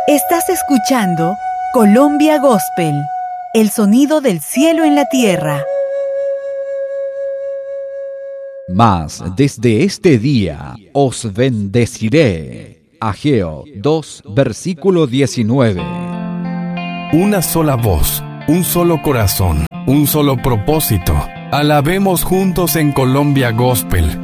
Estás escuchando Colombia Gospel, el sonido del cielo en la tierra. Mas desde este día os bendeciré. Ageo 2, versículo 19. Una sola voz, un solo corazón, un solo propósito. Alabemos juntos en Colombia Gospel,